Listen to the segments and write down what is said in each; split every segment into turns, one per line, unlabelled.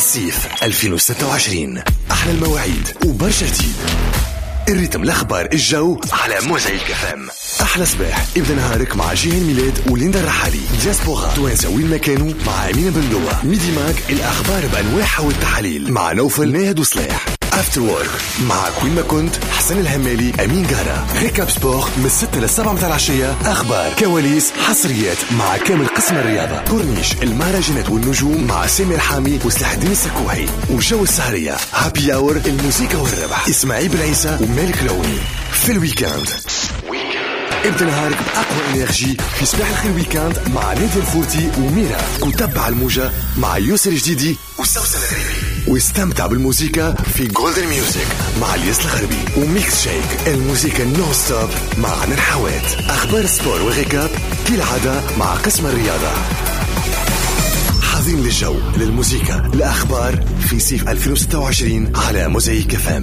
الصيف 2026. أحلى المواعيد وبرشا جديد. الريتم الأخبار الجو على موزايك FM. أحلى صباح ابدأ نهارك مع جيهان ميلاد وليندا الرحالي. دياسبورا توانسة وين ما كانوا مع أمينة بندوة. ميدي ماك الأخبار بأنواعها والتحاليل مع نوفل ناهد وصلاح. افتر وورك مع كوين ما كنت حسن الهمالي أمين جارة. ريكاب سبور من 6 ل 7 متاع العشية. أخبار كواليس حصريات مع كامل قسم الرياضة. كورنيش المهرجانات والنجوم مع سامي الحامي وسلاح الدين السكوحي. وجو السهرية هابي اور الموسيقى والربح إسماعيل بن عيسى ومالك العوني. في الويكاند ابدأ نهارك بأقوى إنرجي في صباح الخير ويكاند مع نادي الفورتي وميرا. وتبع الموجة مع يوسر الجديدي وسوسن الغريبي. واستمتع بالموسيقى في جولدن ميوزك مع الياس الغربي وميكس شيك. الموسيقى نو ستوب مع عنان حوات. أخبار سبور وغيكاب كالعادة مع قسم الرياضة. حاضرين للجو للموسيقى الأخبار في صيف 2026 على موزايك FM.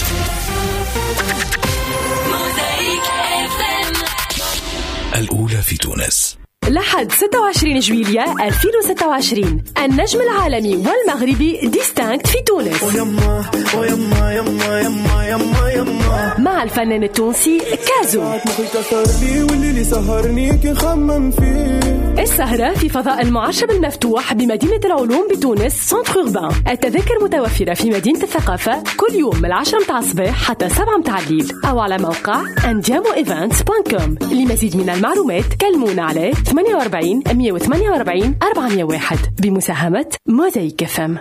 الأولى في تونس.
لحد 26 جويلية 2026 النجم العالمي والمغربي ديستانكت في تونس مع الفنان التونسي كازو. السهرة في فضاء المعشب المفتوح بمدينة العلوم بتونس سنتر أوربان. التذاكر متوفرة في مدينة الثقافة كل يوم من 10 متاع الصباح حتى 7 متاع الليل أو على موقع andiamoevents.com. لمزيد من المعلومات كلمونا على 48 148 401 بمساهمة موزايك FM.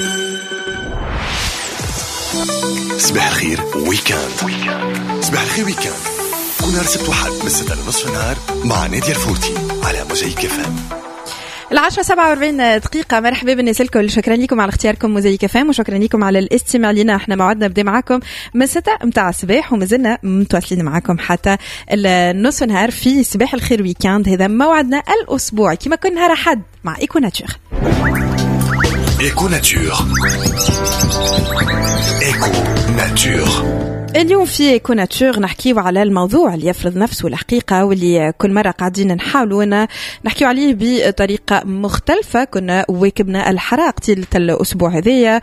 صباح الخير ويكاند. صباح الخير ويكاند كل نهار سبت وحد من 6 لنصف النهار مع نادي الفورتي على موزايك FM.
10:47 مرحبا بالناس الكل. شكرا لكم على اختياركم موزايك FM وشكرا لكم على الاستماع لنا. احنا موعدنا بدأ معاكم من 6 متاع الصباح ومازلنا متواصلين معاكم حتى النصف نهار في صباح الخير ويكاند. هذا موعدنا الأسبوع كما كل نهار أحد مع إيكو ناتور.
إيكو ناتور. إيكو ناتور.
اليوم في إيكو ناتور نحكيو على الموضوع اللي يفرض نفسه الحقيقة واللي كل مرة قاعدين نحاولوا نحكيو عليه بطريقة مختلفة. كنا واكبنا الحرائق طيلة الأسبوع هذية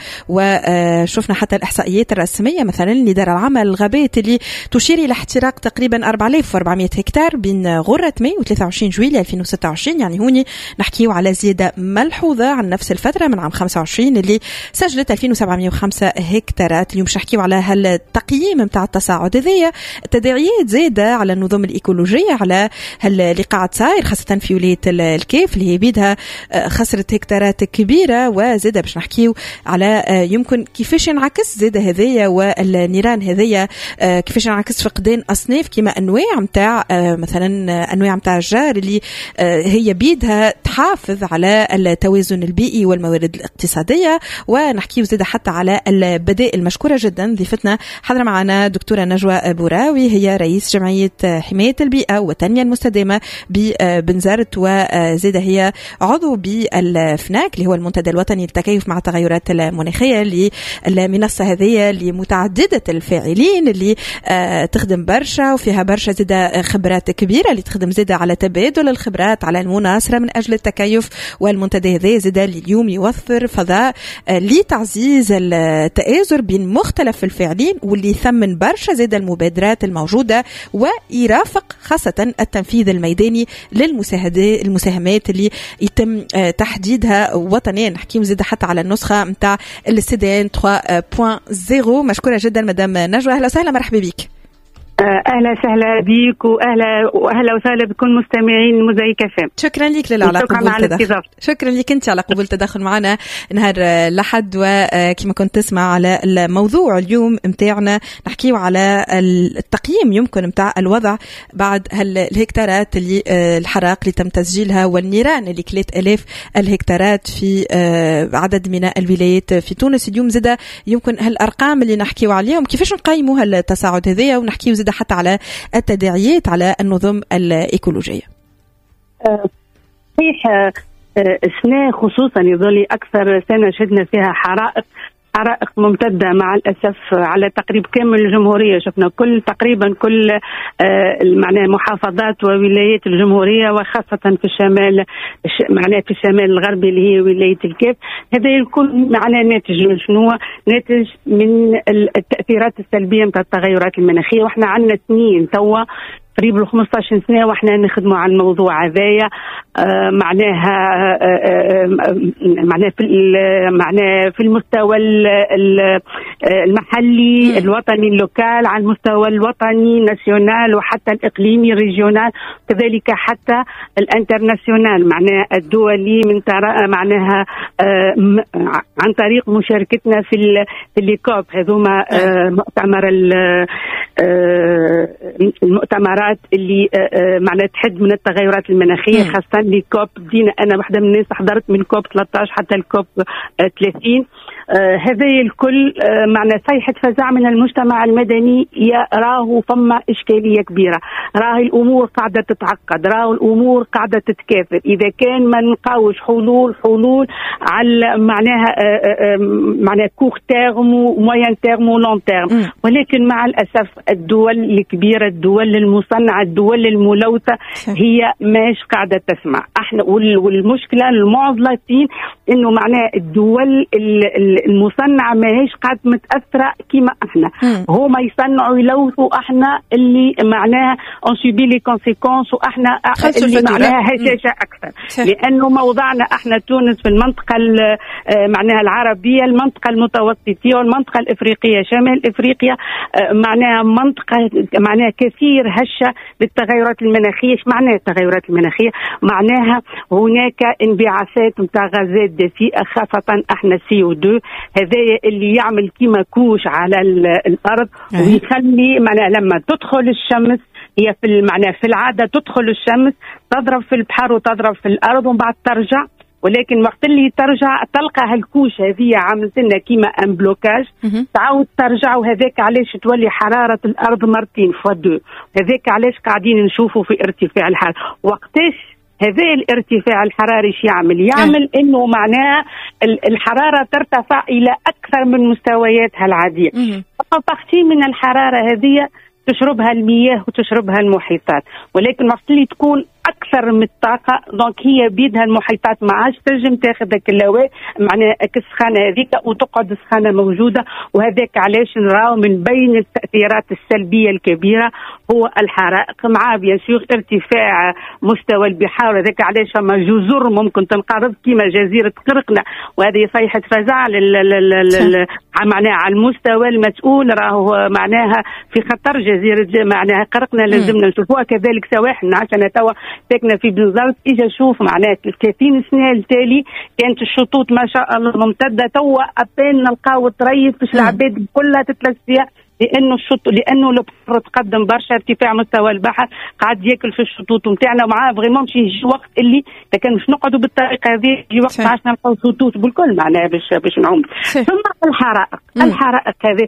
وشفنا حتى الإحصائيات الرسمية مثلا اللي دار العمل الغابات اللي تشير إلى احتراق تقريبا 4400 هكتار بين غرة ماي و 23 جويلية 2026. يعني هوني نحكيو على زيادة ملحوظة عن نفس الفترة من عام 25 اللي سجلت 2705 هكتارات. اليوم مش نحكيو على هالتقييم متاع التصاعد هذية. التداعيات زادة على النظم الإيكولوجية على اللي قاعد صاير خاصة في ولاية الكيف اللي هي بيدها خسرت هكتارات كبيرة. وزادة باش نحكيو على يمكن كيفاش ينعكس زادة هذية والنيران هذية كيفاش ينعكس فقدان أصناف كما أنواع متاع مثلا أنواع متاع الجار اللي هي بيدها تحافظ على التوازن البيئي والموارد الاقتصادية. ونحكيو زادة حتى على البدائل. مشكورة جدا ضيفتنا حضر معنا دكتورة نجوى بوراوي هي رئيس جمعية حماية البيئة والتنمية المستدامة ببنزرت وزادة هي عضو بالفناك اللي هو المنتدى الوطني للتكيف مع التغيرات المناخية للمنصة هذه اللي متعددة الفاعلين اللي تخدم برشا وفيها برشا زادة خبرات كبيرة اللي تخدم زادة على تبادل الخبرات على المناصرة من أجل التكيف. والمنتدى هذا زادة اليوم يوفر فضاء لتعزيز التآزر بين مختلف الفاعلين واللي ثمن برشا زاد المبادرات الموجودة ويرافق خاصة التنفيذ الميداني للمساهمات اللي يتم تحديدها وطنيا. نحكيم زاد حتى على النسخة متاع السيدان 3.0. مشكورة جدا مدام نجوى. أهلا وسهلا مرحبا بك.
أهلا وسهلا بيك وأهلا وسهلا بكل مستمعين موزايك FM.
شكرا لك على قبول التدخل. شكرا لك أنت على قبول التدخل معنا نهار لحد. وكما كنت تسمع على الموضوع اليوم متاعنا نحكيه على التقييم يمكن متاع الوضع بعد الهكتارات اللي الحرائق اللي تم تسجيلها والنيران اللي 3000 الهكتارات في عدد من الولايات في تونس. اليوم زاد يمكن هالأرقام اللي نحكيه عليهم كيفاش نقيموا هالتصاعد هذية ونحكيه زاد حتى على التداعيات على النظم الإيكولوجية.
صحيح السنة خصوصا يظل أكثر سنة شدنا فيها حرائق حرائق ممتدة مع الأسف على تقريب كامل الجمهورية. شفنا تقريبا كل معناها محافظات وولايات الجمهورية، وخاصة في الشمال، معناها في الشمال الغربي اللي هي ولاية الكاف. هذا يكون معناه ناتج من شنو؟ ناتج من التأثيرات السلبية متاع التغيرات المناخية. واحنا عندنا سنين توا قريب 15 سنة واحنا نخدموا على الموضوع هذايا. معناها في المستوى المحلي الوطني اللوكال، على المستوى الوطني ناسيونال، وحتى الإقليمي ريجيونال، كذلك حتى الانترناسيونال معناها الدولي، من معناها عن طريق مشاركتنا في الليكوب هذوما مؤتمر المؤتمرات اللي معناها تحد من التغيرات المناخية، خاصة لكوب دينا. أنا واحدة من الناس حضرت من كوب 13 حتى الكوب 30. هذا الكل معنى صيحة فزع من المجتمع المدني. راه فما إشكالية كبيرة، راه الأمور قاعدة تتعقد، راه الأمور قاعدة تتكاثر. إذا كان ما نلقاوش حلول على معناها كور تيرم وموين تيرم ولون تيرم. ولكن مع الأسف الدول الكبيرة، الدول المصنعة، الدول الملوثة هي ماش قاعدة تسمع. احنا والمشكلة المعضلة فين إنه معناها الدول المصنعة ما هيش قاعد متأثرة كما احنا. هما يصنعوا يلوثوا، احنا اللي معناها انسيبي لي كونسيكونس، واحنا اللي معناها هشاشة اكثر. لانه موضعنا احنا تونس في المنطقة معناها العربية، المنطقة المتوسطية والمنطقة الافريقية، شمال افريقيا معناها منطقة معناها كثير هشة بالتغيرات المناخية. ايش معناها التغيرات المناخية؟ معناها هناك انبعاثات متاع غازات دفيئة، خاصة احنا CO2. هذايا اللي يعمل كيما كوش على الأرض، ويخلي معناها لما تدخل الشمس، هي في العادة تدخل الشمس تضرب في البحر وتضرب في الأرض ومن بعد ترجع. ولكن وقت اللي ترجع تلقى هالكوش هذه عملت لنا كيما ان بلوكاج، تعاود ترجع. وهذاك علاش تولي حرارة الأرض مرتين فوا2. هذاك علاش قاعدين نشوفوا في ارتفاع الحرارة. وقتاش هذا الارتفاع الحراري يعمل انه معناها الحرارة ترتفع الى اكثر من مستوياتها العادية. فبختي من الحرارة هذه تشربها المياه وتشربها المحيطات. ولكن وقت اللي تكون اكثر من الطاقه، دونك هي بيدها المحيطات ما عادش تنجم تاخذ داك الهواء معناها السخانه هذيك وتقعد السخانه موجوده. وهذاك علاش نراو من بين التاثيرات السلبيه الكبيره هو الحرائق، مع بيان سور ارتفاع مستوى البحار. هذاك علاش فما جزر ممكن تنقرض كيما جزيره قرقنا، وهذه صيحه فزع معناها على المستوى المسؤول. راهو معناها في خطر جزيره معناها قرقنا، لازمنا نشوفوها. كذلك سواحلنا، عشان توا ساكنه في بنزرت، اجا شوف معناها 30 سنه التالي كانت الشطوط ما شاء الله ممتده. توا ابين نلقاو طريف باش العباد كلها تتلف فيها، لانه البحر تقدم برشا، ارتفاع مستوى البحر قاعد ياكل في الشطوط نتاعنا. ومعاه فريمون باش يجي وقت اللي كان باش نقعدوا بالطريقه هذه، يجي وقت عاش نلقاو شطوط بالكل معناها باش نعوم. ثم الحرائق هذه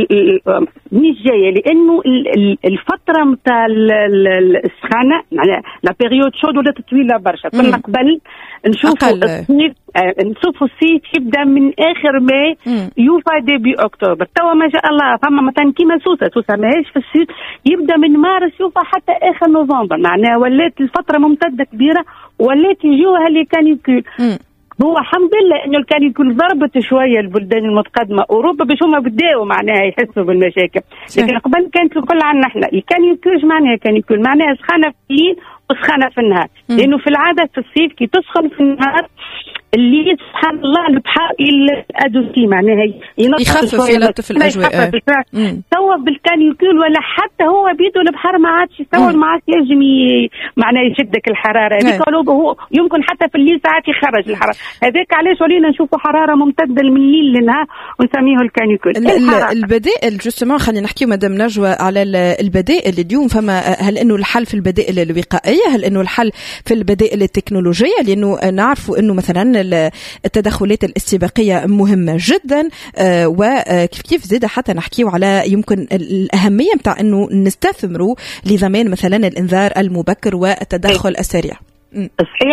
مش جايه، لانه الفتره نتاع السخانه معناها لا بيريود شود ولات طويله برشا. كنا قبل نشوفوا الصيف، الصيف يبدا من اخر ماي يوفى ديبي اكتوبر. توا ما شاء الله فما مثلا كيما سوسه ماهيش في الصيف، يبدا من مارس يوفى حتى اخر نوفمبر. معناها ولات الفتره ممتده كبيره، ولات يجوها لي كانيكول. هو الحمد لله انه الكانيكول ضربت شويه البلدان المتقدمه اوروبا باش هما بداوا معناها يحسوا بالمشاكل. لكن قبل كانت الكل عندنا احنا الكانيكول. معناها كانيكول معناها سخانه في الليل وسخانه في النهار. لانه في العاده في الصيف كي تسخن في النهار اللي سبحان الله البحر الادوسي معناها
يخفف يلطف الاجواء.
توا بالكانيكول ولا حتى هو بيدو البحر ما عادش يستوعب، ما عادش ينجم معناها يشدك الحراره هذيك. هو يمكن حتى في الليل ساعات يخرج الحراره هذاك. علاش ولينا نشوفوا حراره ممتده من الليل للنهار ونسميه الكانيكول.
البدائل جوستومون خلينا نحكيو مدام نجوى على البدائل اليوم. فما هل انه الحل في البدائل الوقائيه؟ هل انه الحل في البدائل التكنولوجيه؟ لانه نعرفوا انه مثلا التدخلات الاستباقية مهمة جدا، وكيف زيادة حتى نحكيو على يمكن الأهمية متاع أنه نستثمروا لضمان مثلا الإنذار المبكر والتدخل السريع.
صحيح.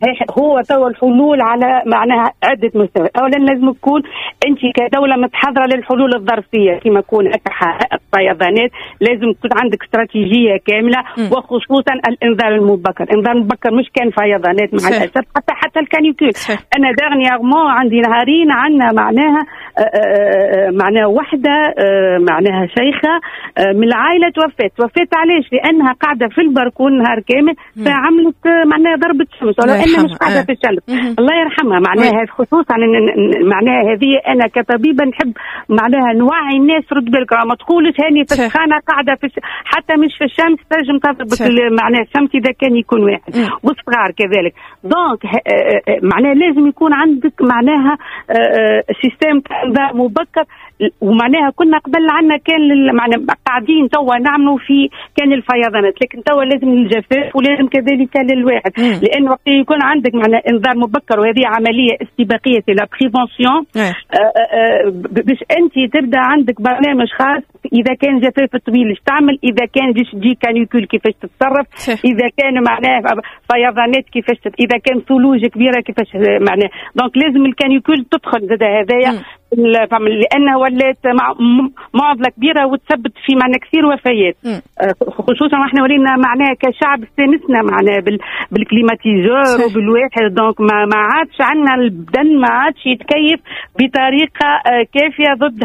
هو تو الحلول على معناها عدة مستويات. أولا لازم تكون أنت كدولة متحضرة للحلول الظرفية كما يكون حقائق فيضانات، لازم تكون عندك استراتيجية كاملة وخصوصا الإنذار المبكر. الإنذار المبكر مش كان فيضانات مع الأسف، حتى الكانيكول. أنا دارنيغمون عندي نهارين عنا معناها وحدة معناها شيخة من العائلة توفت علاش؟ لأنها قاعدة في البركون نهار كامل فعملت معناها ضربة شمس، ولو أنها مش قاعدة في الشمس الله يرحمها. معناها خصوصا معناها هذه أنا كطبيبة نحب معناها نوعي الناس، رد بالك ما تقولش هاني في السخانة قاعدة حتى مش في الشمس تنجم تضرب معناها الشمس إذا كان يكون واحد والصغار كذلك. دونك معناها لازم يكون عندك معناها سيستم إنذار مبكر. ومعناها كنا قبل عنا كان معناها قاعدين توا نعملوا في كان الفيضانات، لكن توا لازم الجفاف ولازم كذلك للواحد، لأن وقت يكون عندك معناها إنذار مبكر وهذه عملية استباقية لا بريفونسيون باش أنت تبدأ عندك برنامج خاص. إذا كان جفاف طويل ايش تعمل، إذا كان باش تجي كانيكول كيفاش تتصرف، إذا كان معناها فيضانات كيفاش إذا كان ثلوج كبيرة كيفاش معناها. دونك لازم الكانيكول تدخل زاد هذايا لأنها ولات معضلة كبيرة وتثبت في معنى كثير وفيات، خصوصا احنا ولينا معناها كشعب استانسنا معناها بالكليماتيزور وبالواحد. دونك ما عادش عندنا البدن ما عادش يتكيف بطريقة كافية ضد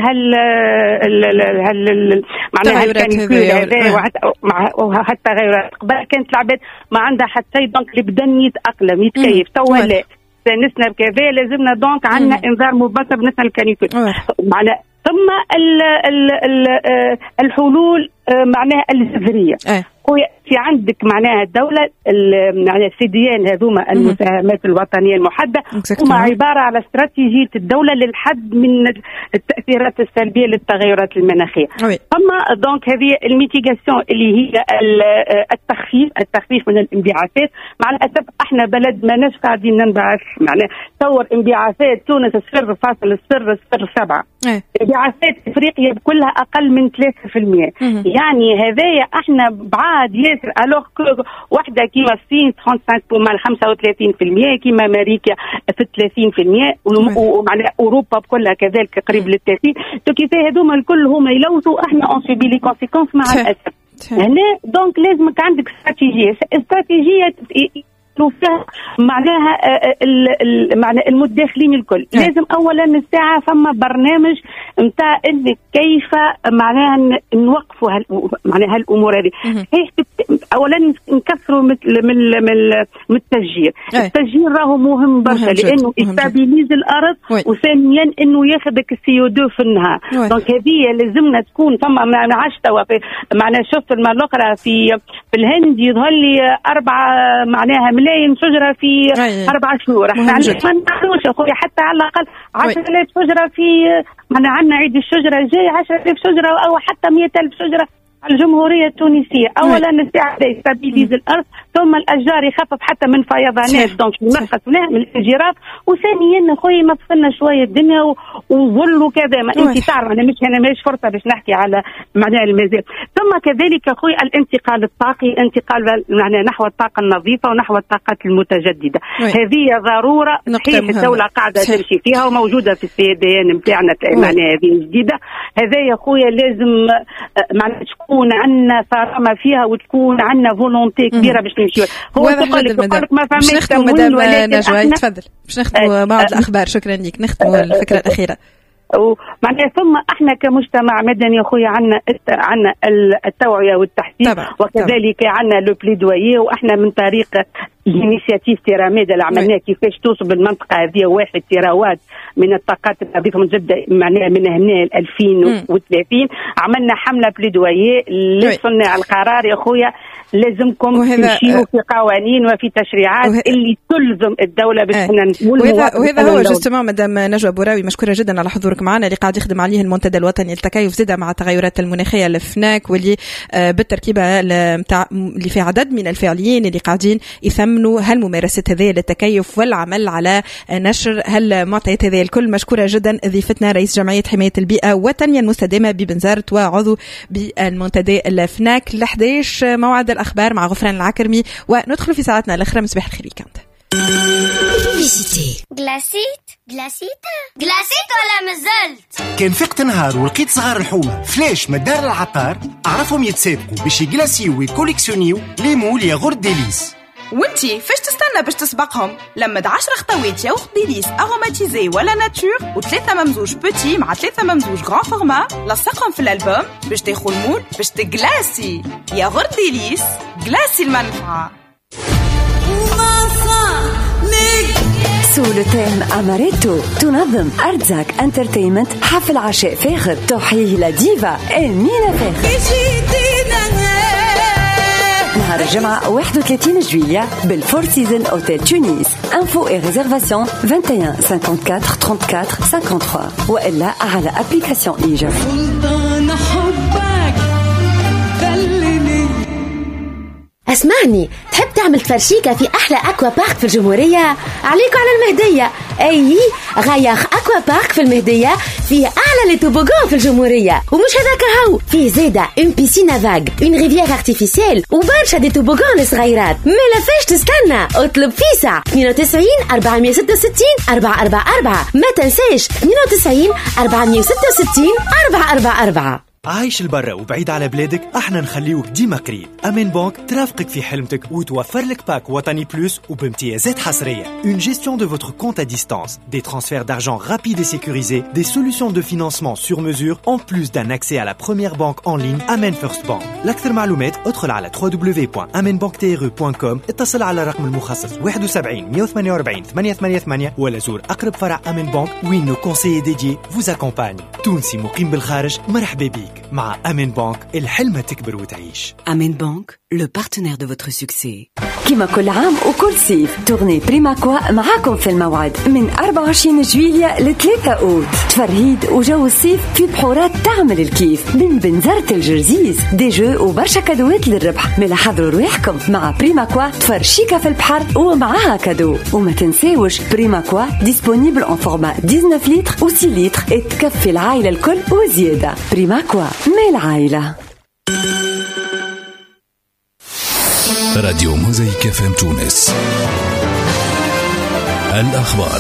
معناها الكانيكول هذا وحتى تغيرات. قبل كانت العباد ما عندها حتى دونك البدن يتأقلم يتكيف، توا لا نسنا بكذا لازمنا دونك عندنا انذار مبكر بالنسبه للكانيكول. معناها ثم الحلول معناها الجذريه. في عندك معناها الدولة معناها السيديان هذوما المساهمات الوطنية المحددة هما عبارة على استراتيجية الدولة للحد من التأثيرات السلبية للتغيرات المناخية. أما دونك هذه الميتيغاسيون اللي هي التخفيف من الانبعاثات. مع الأسف احنا بلد ما ناش قاعدين ننبعث، معناها تصور انبعاثات تونس 0.07 انبعاثات افريقيا كلها اقل من 3%. يعني هذايا احنا بعاد ياسر. الوغ وحده كيما الصين 35% كيما امريكا في 30% ومعناها اوروبا بكلها كذلك قريب لل 30. كيف هذوما الكل هما يلوثوا احنا اون سوبي لي كونسيكونس مع الاسف. هنا دونك لازمك عندك استراتيجيه فيها معناها معنى المتداخلين الكل. لازم اولا الساعه فما برنامج نتاع كيف معناها نوقفوا معناها هالامور هذه. اولا نكثروا من التشجير. التشجير راهو مهم برشا لانه يستابيليز الارض وثانيا انه ياخذك CO2 في النهار. دونك هذه لازمنا تكون فما عشت معناها شفت المره الاخرى في الهند يظهر لي 4 معناها ملايين شجرة في 4 شهور. احنا ما نعرفوش اخويا حتى على الأقل 10,000 شجرة في معنا عندنا عيد الشجرة الجاي 10,000 شجرة أو حتى 100,000 شجرة على الجمهورية التونسية. أولا الساعة يستابيليز الأرض ثم الأشجار يخفف حتى من فيضانات دونك نرخص من الانجراف. وثانيا اخويا ما تفلنا شوية الدنيا وظل وكذا. ما انت تعرف انا ماش فرصة باش نحكي على معناها المزاج. ثم كذلك اخويا الانتقال الطاقي، انتقال معناها نحو الطاقة النظيفة ونحو الطاقات المتجددة. هذه ضرورة صحيح الدولة قاعدة تمشي فيها وموجودة في السياديان نتاعنا معناها هذه الجديدة. هذا يا اخويا لازم معناها تكون عندنا صرامة فيها وتكون عندنا فولونتي كبيرة باش نمشيو. هو يقولك ما فهمتش تمويل ولكن
نجوى تفضل باش نختموا موعد الأخبار. شكرا لك. نختموا الفكرة الأخيرة.
ومعناها ثم احنا كمجتمع مدني اخويا عندنا التوعيه والتحسين وكذلك عندنا لو بليدويي. واحنا من طريق الانيشياتيف تيراميد اللي عملناه كيفاش توصل بالمنطقه هذه 1 تيراوات من الطاقات النظيفه متجدده معناها من هنا ل 2030. عملنا حمله بليدويي لصناع القرار يا اخويا لازمكم تمشيوا في قوانين وفي تشريعات اللي تلزم الدوله باش
وهذا هو جوستومون مدام نجوى بوراوي. مشكوره جدا على حضورك معنا اللي قاعد يخدم عليه المنتدى الوطني للتكيف زاده مع التغيرات المناخيه الفناك واللي بالتركيبه نتاع اللي في عدد من الفاعلين اللي قاعدين يثمنوا هالممارسه هذه للتكيف والعمل على نشر هالمعطيات هذه الكل. مشكوره جدا ضيفتنا رئيس جمعيه حمايه البيئه والتنميه المستدامه ببنزرت وعضو بالمنتدى الفناك. ل11 موعد الأخبار مع غفران العكرمي وندخل في ساعتنا الأخرى. مصباح الخير كانت.
جلاسيت ولا مازلت؟
كان فقت نهار ولقيت صغار الحومة فلاش مدار العطار عرفهم يتسابقوا باش يجلاسيو ويكوليكسيونيو لي مول ياغورت ديليس.
وانتي فاش تستنى باش تسبقهم؟ لمد 10 خطوات ياغورت ديليس اروماتيزي ولا ناتور و3 ممزوج بوتي مع 3 ممزوج غران فورما، لصقهم في الالبوم باش تاخذ المول باش تجلاسي. ياغورت ديليس جلاسي المنفعة.
سو لو تيم أماريتو تنظم أرتزاك انترتينمنت حفل عشاء فاخر تحيي لديفا أمينة فاخر نهار الجمعة 31 جويلية بالفور سيزن أوتيل تونس. انفو اي ريزرفاسيون 21 54 34 53 وإلا على أبليكاسيون إيجا.
اسمعني، تحب تعمل تفرشيكة في أحلى أكوا بارك في الجمهورية؟ عليكم على المهدية. أي غياخ أكوا بارك في المهدية فيه أعلى لتوبوغان في الجمهورية. ومش هذاك هو، فيه زيادة اون بيسينا فاغ، اون ريفيير ارتيفيسيال وبرشا دي توبوغان صغيرات. ملا فاش تستنى؟ اطلب فيسع 92 466 444. ما تنساش 92 466 444.
عايش البرا وبعيد على بلادك، احنا نخليوك ديما قريب. أمين بانك ترافقك في حلمتك وتوفر لك باك وطني بلوس وبامتيازات حصرية. Une gestion de votre compte à distance, des transferts d'argent rapides et sécurisés, des solutions de financement sur mesure, en plus d'un accès à la première banque en ligne Amen First Bank. لأكثر معلومات ادخل على www.amenbanktre.com، اتصل على الرقم المخصص 71 148 888 ولا زور أقرب فرع أمين بانك وين nos conseillers dédiés vous accompagnent. تونسي مقيم بالخارج مرحبا بيك. مع أمين بانك الحلمة تكبر وتعيش.
أمين بانك le partenaire de votre succès.
كما كل عام وكل صيف تورني بريماكوا معاكم في الموعد من 24 جويلية ل 3 أوت. تفرهيد وجو الصيف في بحورات تعمل الكيف من بنزرة الجرزيز، دي جو وبرشا كادوات للربح. ملا حضروا رواحكم مع بريماكوا تفرشيكا في البحر ومعاها كادو. وما تنساوش بريماكوا ديسپونيبل en format 19 لتر و 6 لتر تكفي العائلة الكل وزيادة. بريماكوا مال العائلة.
راديو موزايك FM تونس. الأخبار.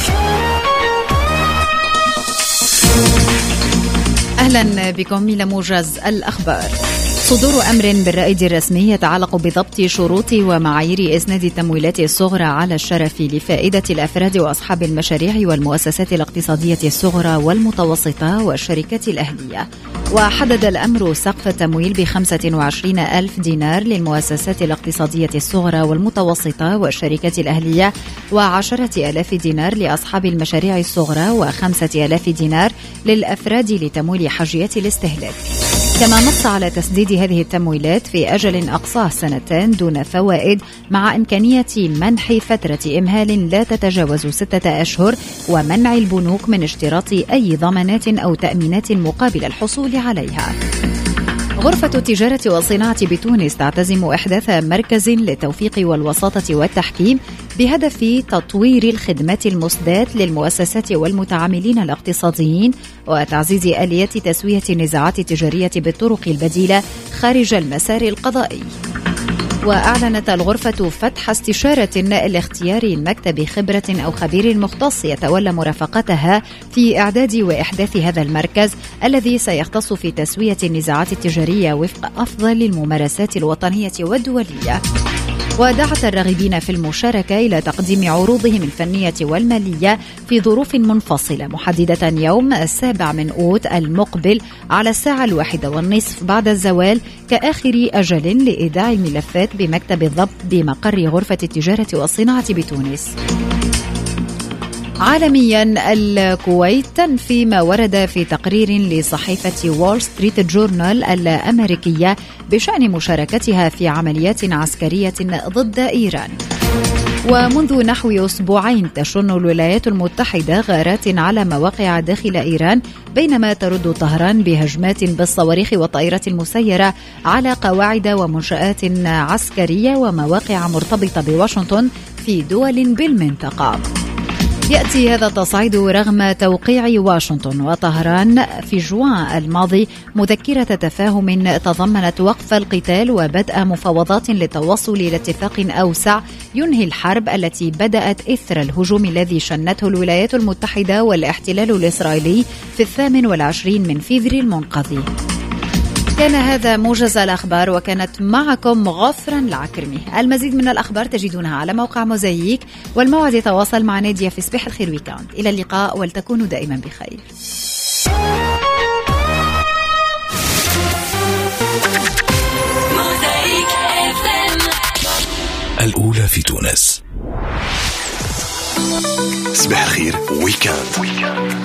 أهلا بكم إلى موجز الأخبار. صدور أمر بالرائد الرسمي يتعلق بضبط شروط ومعايير إسناد التمويلات الصغرى على الشرف لفائدة الأفراد وأصحاب المشاريع والمؤسسات الاقتصادية الصغرى والمتوسطة والشركات الأهلية. وحدد الأمر سقف التمويل ب25,000 دينار للمؤسسات الاقتصادية الصغرى والمتوسطة والشركات الأهلية، و10,000 دينار لأصحاب المشاريع الصغرى، و5,000 دينار للأفراد لتمويل حاجيات الاستهلاك. كما نص على تسديد هذه التمويلات في أجل أقصاه 2 دون فوائد، مع إمكانية منح فترة إمهال لا تتجاوز 6 أشهر، ومنع البنوك من اشتراط أي ضمانات أو تأمينات مقابل الحصول عليها. غرفة التجارة والصناعة بتونس تعتزم إحداث مركز للتوفيق والوساطة والتحكيم بهدف تطوير الخدمات المسداة للمؤسسات والمتعاملين الاقتصاديين، وتعزيز آليات تسوية النزاعات التجارية بالطرق البديلة خارج المسار القضائي. وأعلنت الغرفة فتح استشارة لاختيار مكتب خبرة أو خبير مختص يتولى مرافقتها في إعداد وإحداث هذا المركز الذي سيختص في تسوية النزاعات التجارية وفق أفضل الممارسات الوطنية والدولية. ودعت الراغبين في المشاركة إلى تقديم عروضهم الفنية والمالية في ظروف منفصلة، محددة يوم 7 أوت المقبل على 1:30 بعد الزوال كآخر أجل لإيداع الملفات بمكتب الضبط بمقر غرفة التجارة والصناعة بتونس. عالميا، الكويت تنفي ما ورد في تقرير لصحيفة وول ستريت جورنال الأمريكية بشأن مشاركتها في عمليات عسكرية ضد إيران. ومنذ نحو أسبوعين تشن الولايات المتحدة غارات على مواقع داخل إيران، بينما ترد طهران بهجمات بالصواريخ والطائرات المسيرة على قواعد ومنشآت عسكرية ومواقع مرتبطة بواشنطن في دول بالمنطقة. يأتي هذا التصعيد رغم توقيع واشنطن وطهران في جوان الماضي مذكرة تفاهم تضمنت وقف القتال وبدء مفاوضات للتوصل إلى اتفاق أوسع ينهي الحرب التي بدأت إثر الهجوم الذي شنته الولايات المتحدة والاحتلال الإسرائيلي في 28 من فبراير المنقضي. كان هذا موجز الأخبار وكانت معكم غفرا العكرمي. المزيد من الأخبار تجدونها على موقع موزايك، والموعد يتواصل مع نادية في صباح الخير ويكاند. إلى اللقاء ولتكونوا دائما بخير.
الأولى في تونس. صباح الخير ويكاند.